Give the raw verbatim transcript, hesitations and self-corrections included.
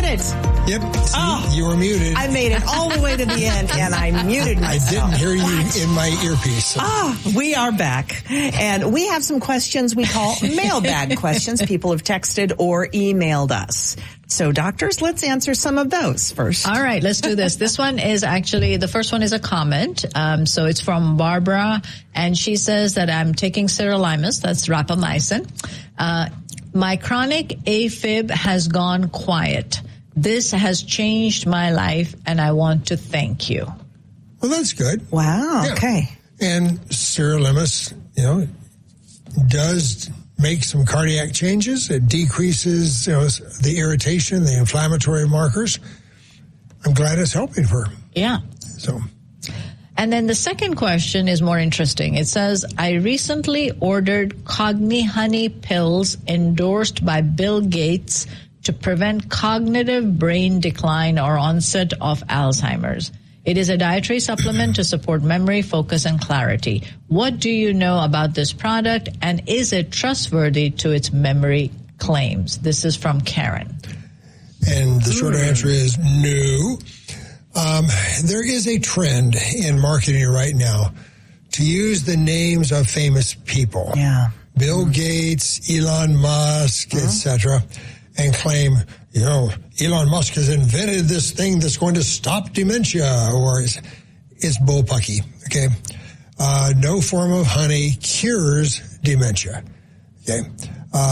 it. Yep. See, oh, you were muted. I made it all the way to the end, and I muted myself. I didn't hear you what? in my earpiece. So. Ah, we are back. And we have some questions we call mailbag questions. People have texted or emailed us. So, doctors, let's answer some of those first. All right, let's do this. This one is actually, the first one is a comment. Um, so it's from Barbara, and she says that I'm taking sirolimus, that's rapamycin. Uh, my chronic AFib has gone quiet. This has changed my life, and I want to thank you. Well, that's good. Wow, yeah. Okay. And sirolimus, you know, does make some cardiac changes. It decreases, you know, the irritation, the inflammatory markers. I'm glad it's helping her. Yeah. So. And then the second question is more interesting. It says, I recently ordered Cogni Honey pills endorsed by Bill Gates to prevent cognitive brain decline or onset of Alzheimer's. It is a dietary supplement to support memory, focus, and clarity. What do you know about this product, and is it trustworthy to its memory claims? This is from Karen. And the short answer is no. Um, there is a trend in marketing right now to use the names of famous people. Yeah. Bill Gates, Elon Musk, uh-huh. et cetera, and claim, you know, Elon Musk has invented this thing that's going to stop dementia, or it's, it's bullpucky, okay? Uh, no form of honey cures dementia, okay?